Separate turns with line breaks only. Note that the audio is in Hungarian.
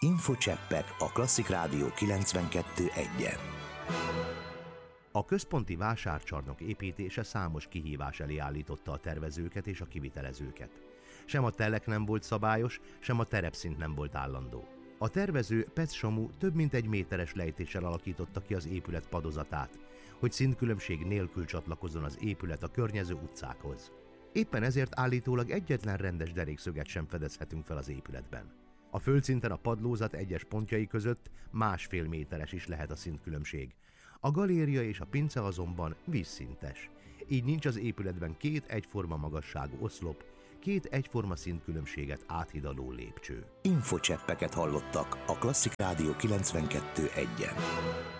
Infocseppek a Klasszik Rádió 92.1-en.
A központi vásárcsarnok építése számos kihívás elé állította a tervezőket és a kivitelezőket. Sem a telek nem volt szabályos, sem a terepszint nem volt állandó. A tervező Pec Samu több mint 1 méteres lejtéssel alakította ki az épület padozatát, hogy szintkülönbség nélkül csatlakozzon az épület a környező utcákhoz. Éppen ezért állítólag egyetlen rendes derékszöget sem fedezhetünk fel az épületben. A földszinten a padlózat egyes pontjai között 1,5 méteres is lehet a szintkülönbség. A galéria és a pince azonban vízszintes. Így nincs az épületben 2 egyforma magasságú oszlop, 2 egyforma szintkülönbséget áthidaló lépcső.
Infocseppeket hallottak a Klasszik Rádió 92.1-en.